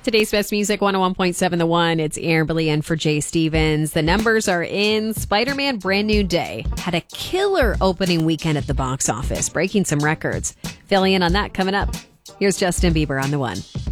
Today's best music, 101.7 The One. It's Aaron Billy in for Jay Stevens. The numbers are in. Spider-Man Brand New Day had a killer opening weekend at the box office, breaking some records. Filling in on that coming up. Here's Justin Bieber on The One.